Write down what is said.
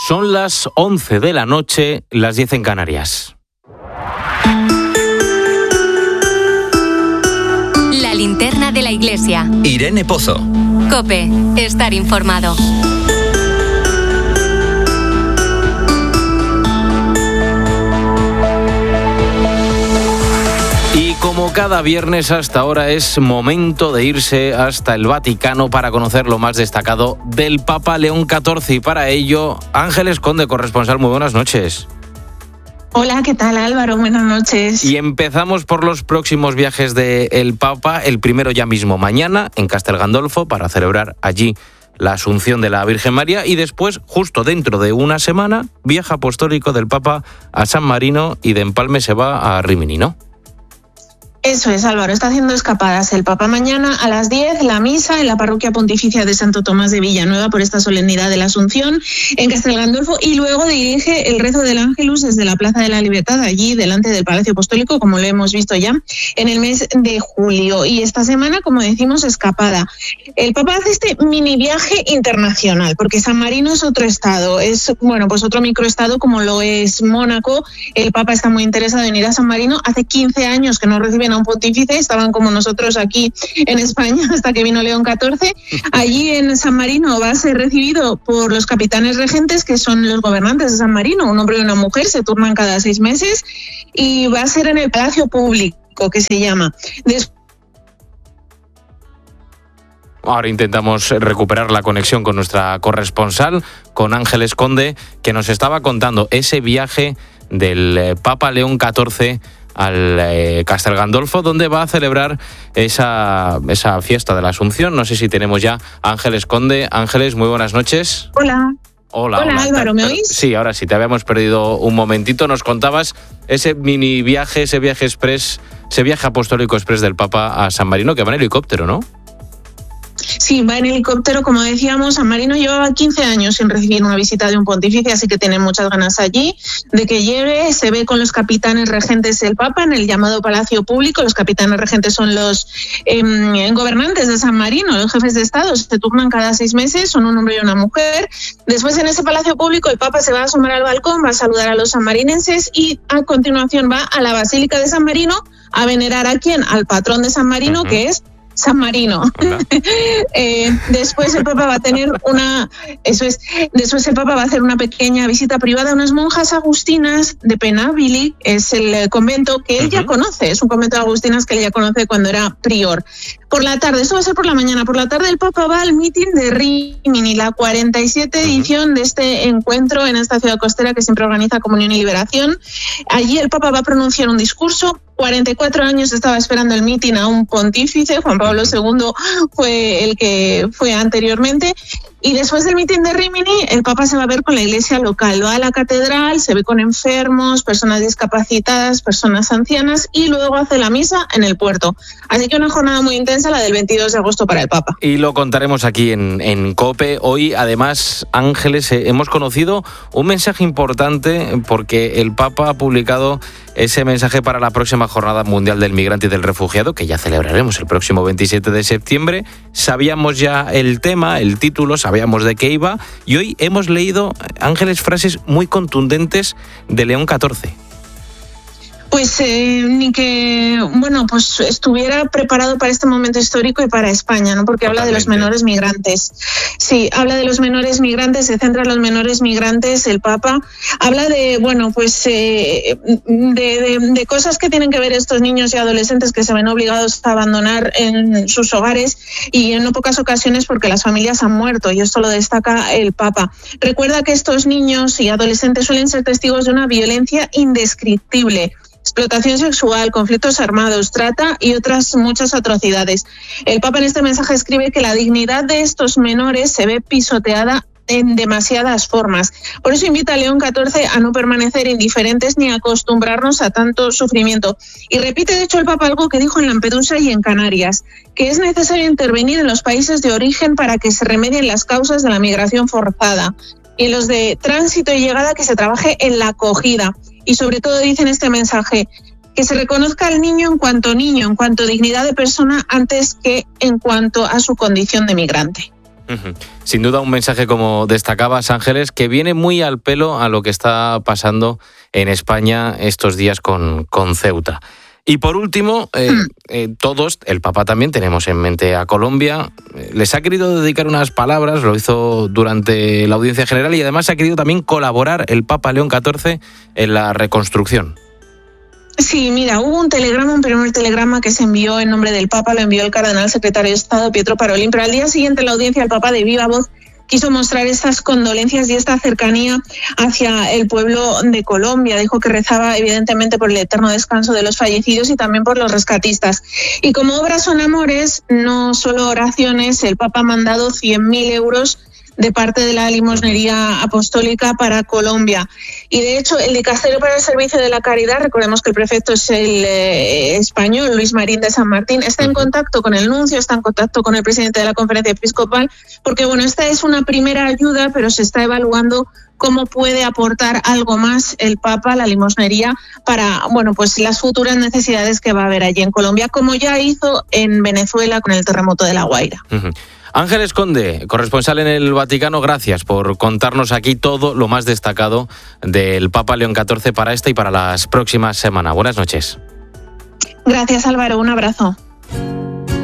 Son las 11 de la noche, las 10 en Canarias. La linterna de la iglesia. Irene Pozo. COPE. Estar informado. Y como cada viernes hasta ahora es momento de irse hasta el Vaticano para conocer lo más destacado del Papa León XIV. Y para ello, Ángeles Conde, corresponsal, muy buenas noches. Hola, ¿qué tal, Álvaro? Buenas noches. Y empezamos por los próximos viajes del Papa. El primero ya mismo mañana en Castel Gandolfo para celebrar allí la Asunción de la Virgen María. Y después, justo dentro de una semana, viaje apostólico del Papa a San Marino y de Empalme se va a Rímini, ¿no? Eso es, Álvaro, está haciendo escapadas el Papa mañana a las 10, la misa en la parroquia pontificia de Santo Tomás de Villanueva por esta solemnidad de la Asunción en Castel Gandolfo, y luego dirige el rezo del Ángelus desde la Plaza de la Libertad, allí delante del Palacio Apostólico, como lo hemos visto ya en el mes de julio. Y esta semana, como decimos, escapada. El Papa hace este mini viaje internacional, porque San Marino es otro estado, es pues otro microestado como lo es Mónaco. El Papa está muy interesado en ir a San Marino. Hace 15 años que no reciben a un pontífice, estaban como nosotros aquí en España hasta que vino León XIV. Allí en San Marino va a ser recibido por los capitanes regentes, que son los gobernantes de San Marino, un hombre y una mujer, se turnan cada 6 meses, y va a ser en el Palacio Público, que se llama. Ahora intentamos recuperar la conexión con nuestra corresponsal, con Ángeles Conde, que nos estaba contando ese viaje del Papa León XIV al Castel Gandolfo, donde va a celebrar esa fiesta de la Asunción. No sé si tenemos ya a Ángeles Conde. Ángeles, muy buenas noches. Hola. Hola, Álvaro, ¿me oís? Sí, ahora sí, te habíamos perdido un momentito. Nos contabas ese mini viaje, ese viaje express, ese viaje apostólico express del Papa a San Marino, que va en helicóptero, ¿no? Sí, va en helicóptero, como decíamos. San Marino llevaba 15 años sin recibir una visita de un pontífice, así que tienen muchas ganas allí de que llegue. Se ve con los capitanes regentes del Papa en el llamado Palacio Público. Los capitanes regentes son los gobernantes de San Marino, los jefes de Estado. Se turnan cada 6 meses, son un hombre y una mujer. Después, en ese Palacio Público, el Papa se va a asomar al balcón, va a saludar a los sanmarinenses y a continuación va a la Basílica de San Marino a venerar ¿a quién? Al patrón de San Marino, que es San Marino. Después el Papa va a tener después el Papa va a hacer una pequeña visita privada a unas monjas agustinas de Penabili, es el convento que él ya conoce, es un convento de agustinas que él ya conoce cuando era prior. Por la tarde, eso va a ser por la mañana, por la tarde el Papa va al mitin de Rímini, la 47 edición de este encuentro en esta ciudad costera que siempre organiza Comunión y Liberación. Allí el Papa va a pronunciar un discurso. 44 años estaba esperando el mitin a un pontífice, Juan Pablo II fue el que fue anteriormente, y después del mitin de Rímini el Papa se va a ver con la iglesia local, va a la catedral, se ve con enfermos, personas discapacitadas, personas ancianas, y luego hace la misa en el puerto. Así que una jornada muy intensa, la del 22 de agosto para el Papa. Y lo contaremos aquí en COPE. Hoy, además, Ángeles, hemos conocido un mensaje importante porque el Papa ha publicado ese mensaje para la próxima Jornada Mundial del Migrante y del Refugiado, que ya celebraremos el próximo 27 de septiembre. Sabíamos ya el tema, el título, sabíamos de qué iba, y hoy hemos leído, Ángeles, frases muy contundentes de León XIV. Pues ni que, estuviera preparado para este momento histórico y para España, ¿no? Porque habla de los menores migrantes. Sí, habla de los menores migrantes, se centra en los menores migrantes, el Papa. Habla de, de cosas que tienen que ver estos niños y adolescentes que se ven obligados a abandonar en sus hogares y en no pocas ocasiones porque las familias han muerto, y esto lo destaca el Papa. Recuerda que estos niños y adolescentes suelen ser testigos de una violencia indescriptible. Explotación sexual, conflictos armados, trata y otras muchas atrocidades. El Papa en este mensaje escribe que la dignidad de estos menores se ve pisoteada en demasiadas formas. Por eso invita a León XIV a no permanecer indiferentes ni a acostumbrarnos a tanto sufrimiento. Y repite, de hecho, el Papa algo que dijo en Lampedusa y en Canarias, que es necesario intervenir en los países de origen para que se remedien las causas de la migración forzada, y en los de tránsito y llegada que se trabaje en la acogida. Y sobre todo dice en este mensaje que se reconozca al niño, en cuanto dignidad de persona, antes que en cuanto a su condición de migrante. Sin duda un mensaje, como destacabas, Ángeles, que viene muy al pelo a lo que está pasando en España estos días con Ceuta. Y por último, todos, el Papa también, tenemos en mente a Colombia. Les ha querido dedicar unas palabras, lo hizo durante la audiencia general, y además ha querido también colaborar el Papa León XIV en la reconstrucción. Sí, mira, hubo un primer telegrama que se envió en nombre del Papa, lo envió el cardenal secretario de Estado Pietro Parolin, pero al día siguiente en la audiencia el Papa de viva voz quiso mostrar estas condolencias y esta cercanía hacia el pueblo de Colombia. Dijo que rezaba evidentemente por el eterno descanso de los fallecidos y también por los rescatistas. Y como obras son amores, no solo oraciones, el Papa ha mandado 100.000 euros de parte de la limosnería apostólica para Colombia. Y de hecho, el Dicasterio para el Servicio de la Caridad, recordemos que el prefecto es el español, Luis Marín de San Martín, está en contacto con el nuncio, está en contacto con el presidente de la Conferencia Episcopal, porque bueno, esta es una primera ayuda, pero se está evaluando cómo puede aportar algo más el Papa, la limosnería, para pues las futuras necesidades que va a haber allí en Colombia, como ya hizo en Venezuela con el terremoto de La Guaira. Ángeles Conde, corresponsal en el Vaticano, gracias por contarnos aquí todo lo más destacado del Papa León XIV para esta y para las próximas semanas. Buenas noches. Gracias, Álvaro. Un abrazo.